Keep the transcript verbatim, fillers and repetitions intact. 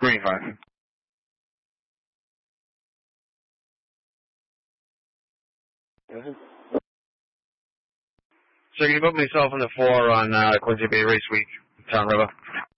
Green five. Mm-hmm. So can you book myself on the four on uh, Quincy Bay Race Week, Town River?